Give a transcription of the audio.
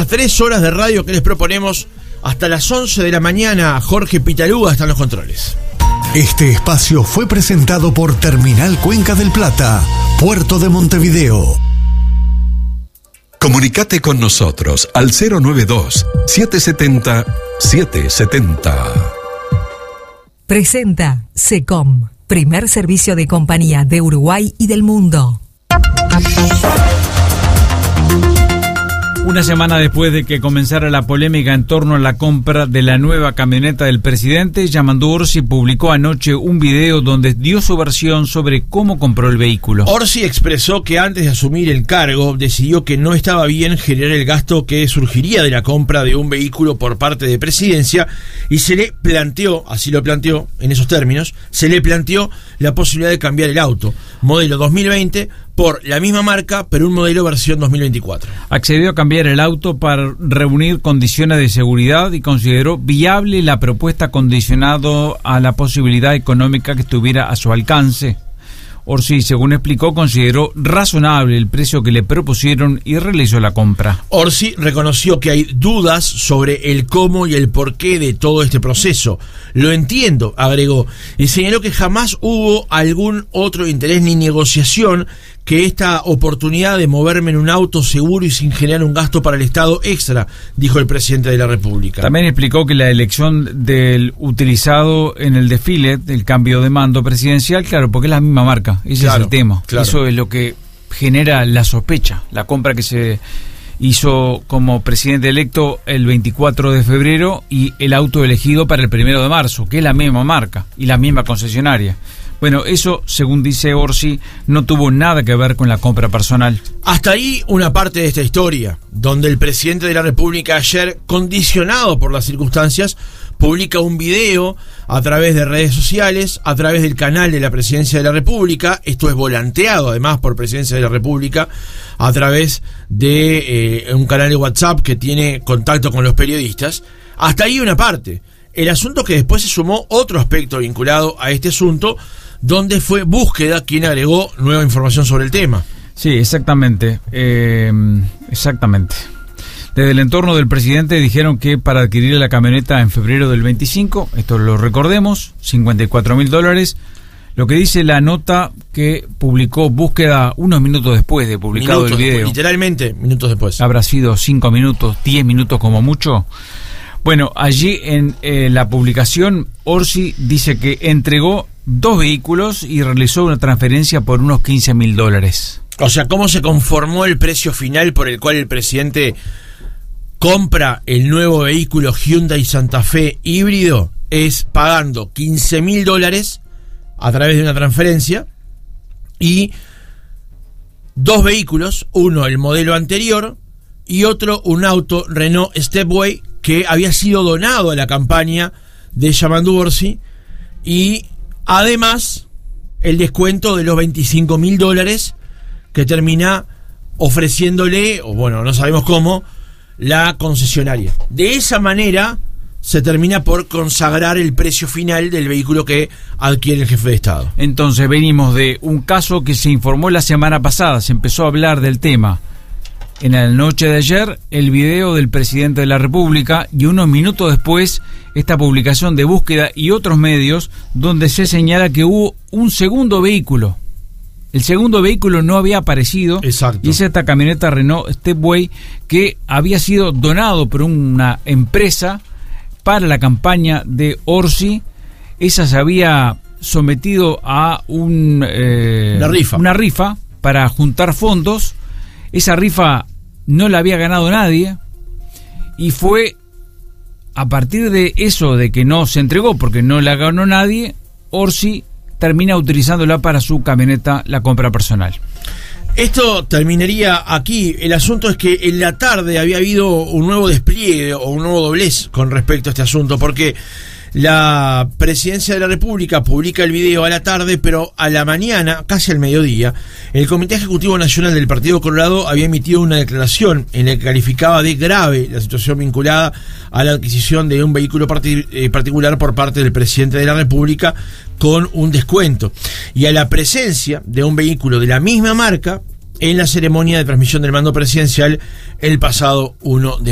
estas 3 horas de radio que les proponemos hasta las 11 de la mañana. Jorge Pitaluga está en los controles. Este espacio fue presentado por Terminal Cuenca del Plata, Puerto de Montevideo. Comunicate con nosotros al 092-770-770. Presenta SECOM, primer servicio de compañía de Uruguay y del mundo. Una semana después de que comenzara la polémica en torno a la compra de la nueva camioneta del presidente, Yamandu Orsi publicó anoche un video donde dio su versión sobre cómo compró el vehículo. Orsi expresó que antes de asumir el cargo decidió que no estaba bien generar el gasto que surgiría de la compra de un vehículo por parte de Presidencia y se le planteó, así lo planteó en esos términos, se le planteó la posibilidad de cambiar el auto, modelo 2020, por la misma marca, pero un modelo versión 2024. Accedió a cambiar el auto para reunir condiciones de seguridad y consideró viable la propuesta condicionado a la posibilidad económica que estuviera a su alcance. Orsi, según explicó, consideró razonable el precio que le propusieron y realizó la compra. Orsi reconoció que hay dudas sobre el cómo y el porqué de todo este proceso. Lo entiendo, agregó, y señaló que jamás hubo algún otro interés ni negociación que esta oportunidad de moverme en un auto seguro y sin generar un gasto para el Estado extra, dijo el presidente de la República. También explicó que la elección del utilizado en el desfile del cambio de mando presidencial, claro, porque es la misma marca, ese claro, es el tema. Claro. Eso es lo que genera la sospecha, la compra que se hizo como presidente electo el 24 de febrero y el auto elegido para el 1 de marzo, que es la misma marca y la misma concesionaria. Bueno, eso, según dice Orsi, no tuvo nada que ver con la compra personal. Hasta ahí una parte de esta historia, donde el presidente de la República ayer, condicionado por las circunstancias, publica un video a través de redes sociales, a través del canal de la Presidencia de la República. Esto es volanteado además por Presidencia de la República a través de un canal de WhatsApp que tiene contacto con los periodistas. Hasta ahí una parte. El asunto que después se sumó otro aspecto vinculado a este asunto, donde fue Búsqueda quien agregó nueva información sobre el tema. Sí, exactamente. Exactamente. Desde el entorno del presidente dijeron que para adquirir la camioneta en febrero del 25, esto lo recordemos, $54,000. Lo que dice la nota que publicó Búsqueda unos minutos después de publicado el video. Literalmente, minutos después. Habrá sido 5 minutos, 10 minutos como mucho. Bueno, allí en la publicación, Orsi dice que entregó 2 vehículos y realizó una transferencia por unos $15,000. O sea, ¿cómo se conformó el precio final por el cual el presidente compra el nuevo vehículo Hyundai Santa Fe híbrido? Es pagando $15,000 a través de una transferencia y 2 vehículos, uno el modelo anterior y otro un auto Renault Stepway que había sido donado a la campaña de Yamandu Orsi, y además el descuento de los $25,000 que termina ofreciéndole, o bueno, no sabemos cómo, la concesionaria. De esa manera se termina por consagrar el precio final del vehículo que adquiere el jefe de Estado. Entonces venimos de un caso que se informó la semana pasada, se empezó a hablar del tema. En la noche de ayer, el video del presidente de la República y unos minutos después, esta publicación de Búsqueda y otros medios donde se señala que hubo un segundo vehículo. El segundo vehículo no había aparecido. Exacto. Y es esta camioneta Renault Stepway que había sido donado por una empresa para la campaña de Orsi. Esa se había sometido a una rifa para juntar fondos. Esa rifa no la había ganado nadie y fue a partir de eso, de que no se entregó porque no la ganó nadie, Orsi termina utilizándola para su camioneta, la compra personal. Esto terminaría aquí. El asunto es que en la tarde había habido un nuevo despliegue o un nuevo doblez con respecto a este asunto, porque la Presidencia de la República publica el video a la tarde, pero a la mañana, casi al mediodía, el Comité Ejecutivo Nacional del Partido Colorado había emitido una declaración en la que calificaba de grave la situación vinculada a la adquisición de un vehículo particular por parte del presidente de la República con un descuento, y a la presencia de un vehículo de la misma marca en la ceremonia de transmisión del mando presidencial el pasado 1 de